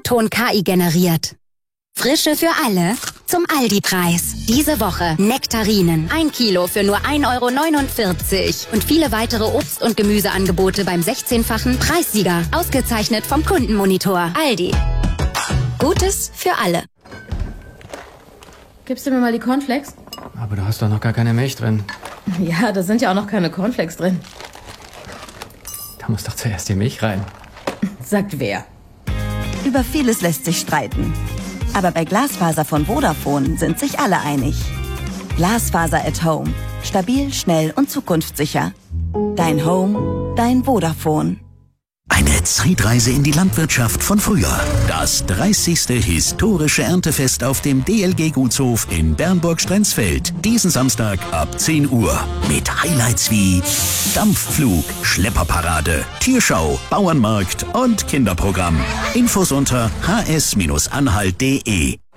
Ton KI generiert. Frische für alle zum Aldi-Preis. Diese Woche Nektarinen. 1 Kilo für nur 1,49 € und viele weitere Obst- und Gemüseangebote beim 16-fachen Preissieger. Ausgezeichnet vom Kundenmonitor. Aldi. Gutes für alle. Gibst du mir mal die Cornflakes? Aber du hast doch noch gar keine Milch drin. Ja, da sind ja auch noch keine Cornflakes drin. Da muss doch zuerst die Milch rein. Sagt wer? Über vieles lässt sich streiten. Aber bei Glasfaser von Vodafone sind sich alle einig. Glasfaser at Home. Stabil, schnell und zukunftssicher. Dein Home, dein Vodafone. Eine Zeitreise in die Landwirtschaft von früher. Das 30. historische Erntefest auf dem DLG-Gutshof in Bernburg-Strenzfeld. Diesen Samstag ab 10 Uhr. Mit Highlights wie Dampfflug, Schlepperparade, Tierschau, Bauernmarkt und Kinderprogramm. Infos unter hs-anhalt.de.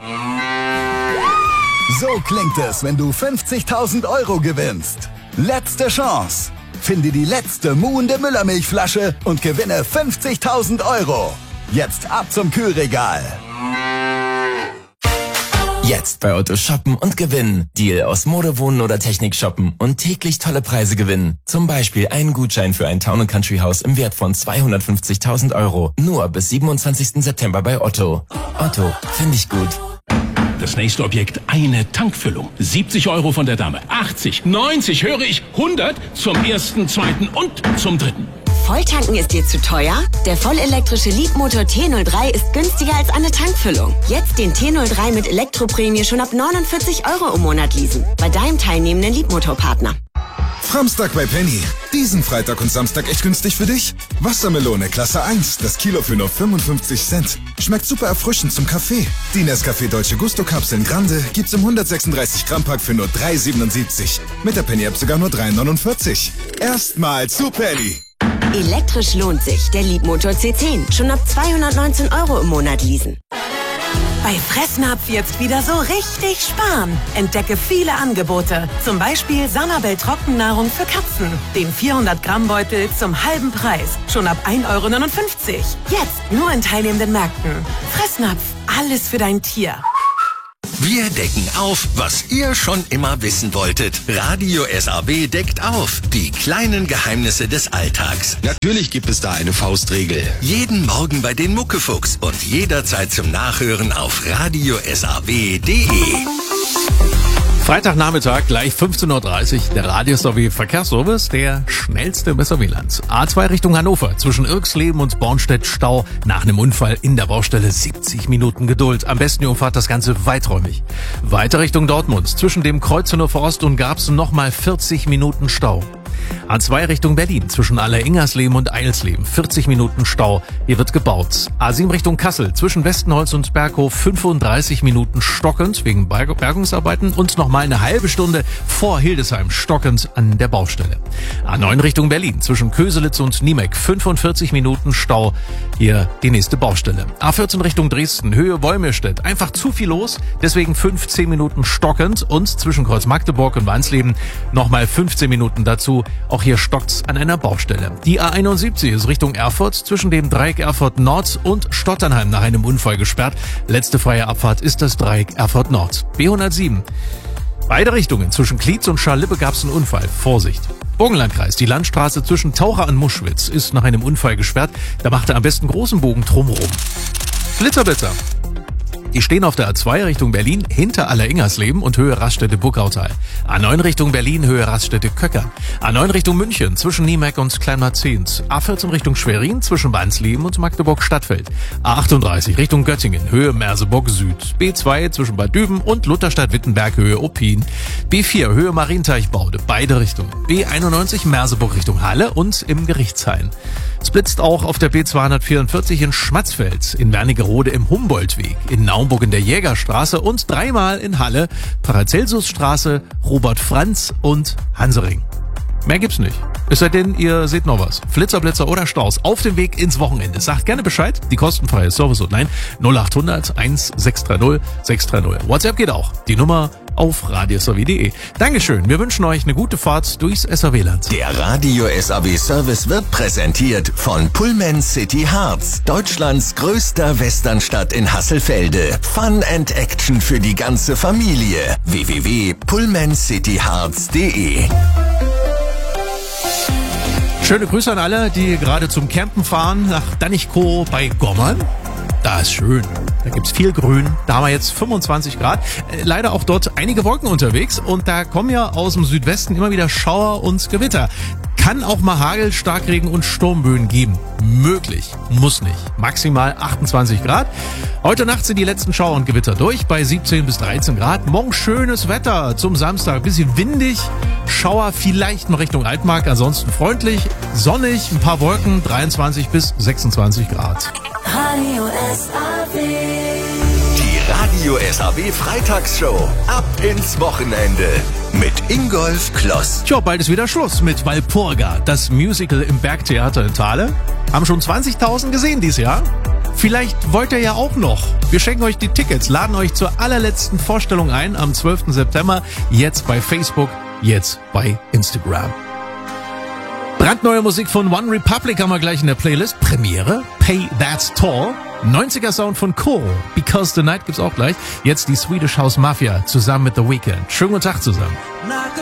So klingt es, wenn du 50.000 € gewinnst. Letzte Chance. Finde die letzte muhende Müllermilchflasche und gewinne 50.000 €. Jetzt ab zum Kühlregal. Jetzt bei Otto shoppen und gewinnen. Deal aus Mode, Wohnen oder Technik shoppen und täglich tolle Preise gewinnen. Zum Beispiel einen Gutschein für ein Town & Country Haus im Wert von 250.000 €. Nur bis 27. September bei Otto. Otto, finde ich gut. Das nächste Objekt, eine Tankfüllung. 70 € von der Dame. 80, 90, höre ich, 100 zum ersten, zweiten und zum dritten. Volltanken ist dir zu teuer? Der vollelektrische Leapmotor T03 ist günstiger als eine Tankfüllung. Jetzt den T03 mit Elektroprämie schon ab 49 € im Monat leasen. Bei deinem teilnehmenden Leapmotor-Partner. Framstag bei Penny. Diesen Freitag und Samstag echt günstig für dich? Wassermelone Klasse 1, das Kilo für nur 55 Cent. Schmeckt super erfrischend zum Kaffee. Die Nescafé Dolce Gusto Kapseln Grande gibt's im 136 Gramm Pack für nur 3,77. Mit der Penny App sogar nur 3,49. Erstmal zu Penny. Elektrisch lohnt sich. Der Leapmotor C10. Schon ab 219 € im Monat leasen. Bei Fressnapf jetzt wieder so richtig sparen. Entdecke viele Angebote. Zum Beispiel Sanabel Trockennahrung für Katzen. Den 400-Gramm-Beutel zum halben Preis. Schon ab 1,59 €. Jetzt nur in teilnehmenden Märkten. Fressnapf. Alles für dein Tier. Wir decken auf, was ihr schon immer wissen wolltet. Radio SAW deckt auf. Die kleinen Geheimnisse des Alltags. Natürlich gibt es da eine Faustregel. Jeden Morgen bei den Muckefuchs und jederzeit zum Nachhören auf radiosaw.de. Freitagnachmittag, gleich 15:30 Uhr, der Radio SAW Verkehrsservice, der schnellste im Weserwieland. A2 Richtung Hannover, zwischen Irksleben und Bornstedt Stau, nach einem Unfall in der Baustelle 70 Minuten Geduld. Am besten ihr umfahrt das Ganze weiträumig. Weiter Richtung Dortmund, zwischen dem Kreuznach Forst und Garbsen nochmal 40 Minuten Stau. A2 Richtung Berlin, zwischen Alleringersleben und Eilsleben, 40 Minuten Stau, hier wird gebaut. A7 Richtung Kassel, zwischen Westenholz und Berghof, 35 Minuten stockend wegen Bergungsarbeiten und nochmal eine halbe Stunde vor Hildesheim stockend an der Baustelle. A9 Richtung Berlin, zwischen Köselitz und Niemek, 45 Minuten Stau, hier die nächste Baustelle. A14 Richtung Dresden, Höhe Wolmirstedt, einfach zu viel los, deswegen 15 Minuten stockend und zwischen Kreuz Magdeburg und Wansleben nochmal 15 Minuten dazu. Auch hier stockt's an einer Baustelle. Die A71 ist Richtung Erfurt, zwischen dem Dreieck Erfurt Nord und Stotternheim nach einem Unfall gesperrt. Letzte freie Abfahrt ist das Dreieck Erfurt Nord. B107. Beide Richtungen, zwischen Klietz und Scharlippe gab's einen Unfall. Vorsicht. Burgenlandkreis, die Landstraße zwischen Taucher und Muschwitz ist nach einem Unfall gesperrt. Da macht er am besten großen Bogen drumherum. Blitzerblitzer. Die stehen auf der A2 Richtung Berlin hinter Alleringersleben und Höhe Raststätte Burgautal. A9 Richtung Berlin, Höhe Raststätte Köckern. A9 Richtung München zwischen Niemek und Kleinmarzehns. A14 Richtung Schwerin zwischen Wansleben und Magdeburg Stadtfeld. A38 Richtung Göttingen, Höhe Merseburg Süd. B2 zwischen Bad Düben und Lutherstadt Wittenberg, Höhe Oppin. B4 Höhe Marienteichbaude, beide Richtungen. B91 Merseburg Richtung Halle und im Gerichtshain. Es blitzt auch auf der B244 in Schmatzfeld, in Wernigerode im Humboldtweg, in Naumburg in der Jägerstraße und 3-mal in Halle, Paracelsusstraße, Robert Franz und Hansering. Mehr gibt's nicht. Es sei denn, ihr seht noch was. Flitzer, Blitzer oder Staus auf dem Weg ins Wochenende. Sagt gerne Bescheid. Die kostenfreie Service-Hotline 0800 1630 630. WhatsApp geht auch. Die Nummer auf radiosaw.de. Dankeschön. Wir wünschen euch eine gute Fahrt durchs SAW-Land. Der Radio SAW Service wird präsentiert von Pullman City Hearts, Deutschlands größter Westernstadt in Hasselfelde. Fun and Action für die ganze Familie. www.pullmancityhearts.de. Schöne Grüße an alle, die gerade zum Campen fahren nach Danichkow bei Gommern. Da ist schön. Da gibt's viel Grün. Da haben wir jetzt 25 Grad. Leider auch dort einige Wolken unterwegs. Und da kommen ja aus dem Südwesten immer wieder Schauer und Gewitter. Kann auch mal Hagel, Starkregen und Sturmböen geben. Möglich. Muss nicht. Maximal 28 Grad. Heute Nacht sind die letzten Schauer und Gewitter durch bei 17 bis 13 Grad. Morgen schönes Wetter zum Samstag. Bisschen windig. Schauer vielleicht mal Richtung Altmark. Ansonsten freundlich, sonnig, ein paar Wolken. 23 bis 26 Grad. Radio SAW. Die Radio SAW Freitagsshow. Ab ins Wochenende. Mit Ingolf Kloss. Tja, bald ist wieder Schluss mit Walpurga, das Musical im Bergtheater in Thale. Haben schon 20.000 gesehen dieses Jahr. Vielleicht wollt ihr ja auch noch. Wir schenken euch die Tickets, laden euch zur allerletzten Vorstellung ein am 12. September. Jetzt bei Facebook, jetzt bei Instagram. Brandneue Musik von One Republic haben wir gleich in der Playlist. Premiere, Pay That's Tall. 90er Sound von Koro, Because the Night gibt's auch gleich. Jetzt die Swedish House Mafia zusammen mit The Weeknd. Schönen guten Tag zusammen.